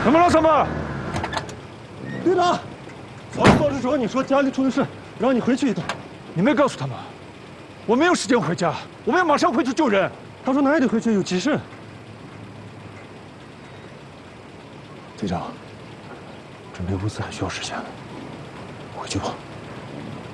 怎么了，三木？ 队长，早上报纸说你说家里出了事，让你回去一趟。 你没告诉他们？我没有时间回家，我们要马上回去救人。 他说哪也得回去，有急事。队长，准备物资还需要时间，回去吧。